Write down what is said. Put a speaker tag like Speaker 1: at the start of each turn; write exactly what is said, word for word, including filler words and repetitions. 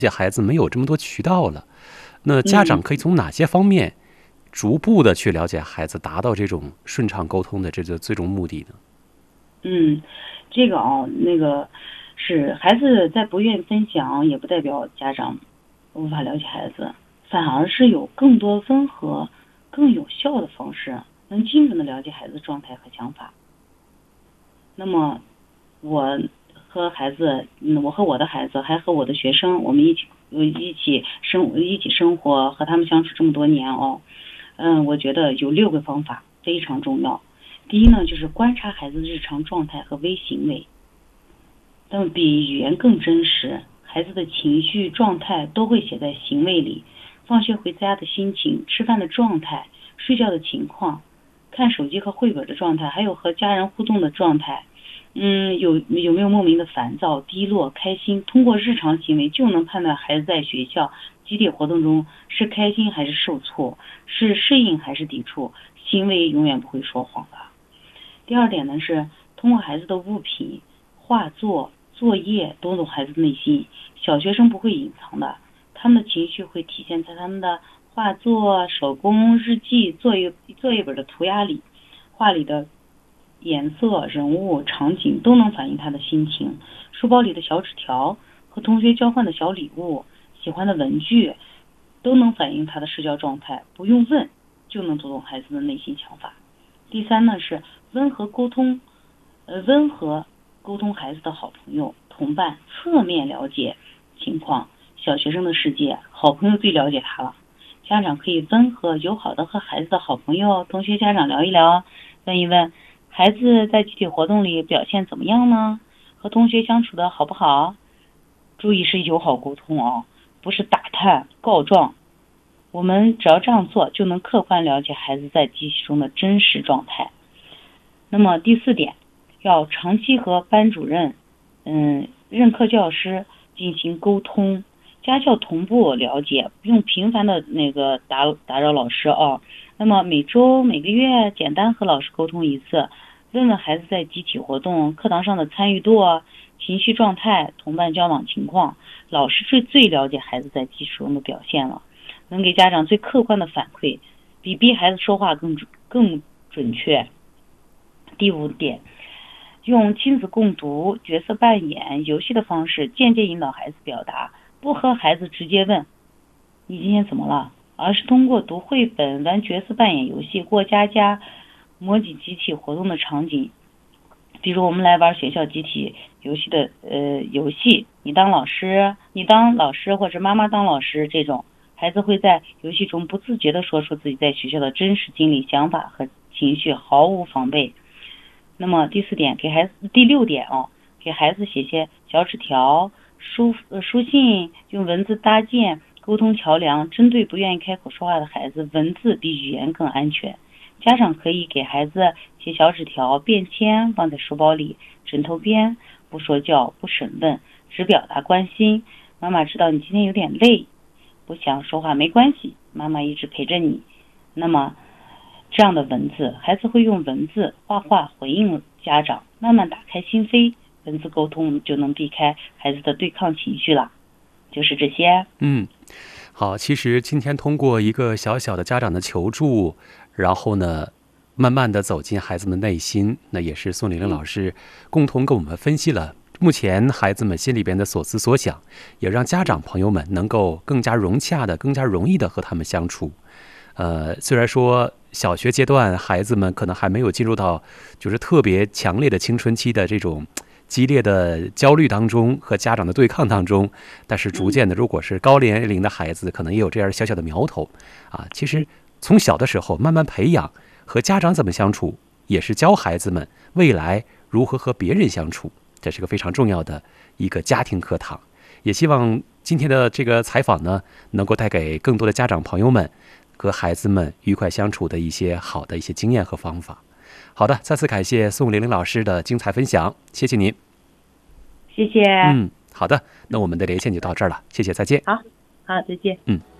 Speaker 1: 解孩子没有这么多渠道了，那家长可以从哪些方面逐步的去了解孩子，达到这种顺畅沟通的这个最终目的呢？
Speaker 2: 嗯，这个啊，那个是孩子在不愿意分享，也不代表家长无法了解孩子，反而是有更多温和、更有效的方式，能精准的了解孩子状态和想法。那么，我和孩子，嗯，我和我的孩子，还和我的学生，我们一起一起生一起生活，和他们相处这么多年哦，嗯，我觉得有六个方法非常重要。第一呢，就是观察孩子日常状态和微行为，那么比语言更真实，孩子的情绪状态都会写在行为里，放学回家的心情，吃饭的状态，睡觉的情况，看手机和绘本的状态，还有和家人互动的状态，嗯，有有没有莫名的烦躁、低落、开心，通过日常行为就能判断孩子在学校集体活动中是开心还是受挫，是适应还是抵触，行为永远不会说谎的。第二点呢，是通过孩子的物品、画作、作业读懂孩子的内心。小学生不会隐藏的，他们的情绪会体现在他们的画作、手工、日记、作业作业本的涂鸦里，画里的颜色、人物、场景都能反映他的心情。书包里的小纸条和同学交换的小礼物、喜欢的文具，都能反映他的社交状态，不用问就能读懂孩子的内心想法。第三呢，是温和沟通，呃，温和沟通孩子的好朋友、同伴，侧面了解情况。小学生的世界，好朋友最了解他了。家长可以温和友好的和孩子的好朋友、同学、家长聊一聊，问一问孩子在集体活动里表现怎么样呢？和同学相处的好不好？注意是友好沟通哦，不是打探告状。我们只要这样做，就能客观了解孩子在集体中的真实状态。那么第四点，要长期和班主任、嗯，任课教师进行沟通，家校同步了解，不用频繁的那个打打扰老师哦。那么每周、每个月简单和老师沟通一次，问问孩子在集体活动、课堂上的参与度、情绪状态、同伴交往情况，老师是最了解孩子在集体中的表现了。能给家长最客观的反馈，比逼孩子说话更更准确。第五点，用亲子共读、角色扮演、游戏的方式间接引导孩子表达，不和孩子直接问你今天怎么了，而是通过读绘本、玩角色扮演游戏、过家家，模拟集体活动的场景。比如我们来玩学校集体游戏的呃游戏，你当老师，你当老师或者妈妈当老师，这种孩子会在游戏中不自觉地说出自己在学校的真实经历、想法和情绪，毫无防备。那么第四点，给孩子第六点哦，给孩子写些小纸条、书呃书信，用文字搭建沟通桥梁。针对不愿意开口说话的孩子，文字比语言更安全。家长可以给孩子写小纸条、便签，放在书包里、枕头边，不说教、不审问，只表达关心。妈妈知道你今天有点累，不想说话没关系，妈妈一直陪着你。那么这样的文字，孩子会用文字、画画回应家长，慢慢打开心扉，文字沟通就能避开孩子的对抗情绪了。就是这些。
Speaker 1: 嗯，好，其实今天通过一个小小的家长的求助，然后呢，慢慢的走进孩子们内心，那也是宋玲玲老师共同跟我们分析了目前孩子们心里边的所思所想，也让家长朋友们能够更加融洽的、更加容易的和他们相处。呃，虽然说小学阶段孩子们可能还没有进入到就是特别强烈的青春期的这种激烈的焦虑当中和家长的对抗当中，但是逐渐的，如果是高年龄的孩子，可能也有这样小小的苗头啊。其实从小的时候慢慢培养和家长怎么相处，也是教孩子们未来如何和别人相处，这是个非常重要的一个家庭课堂。也希望今天的这个采访呢，能够带给更多的家长朋友们和孩子们愉快相处的一些好的一些经验和方法。好的，再次感谢宋玲玲老师的精彩分享，谢谢您。
Speaker 2: 谢谢。
Speaker 1: 嗯，好的，那我们的连线就到这儿了，谢谢，再见。
Speaker 2: 好，好，再见。
Speaker 1: 嗯。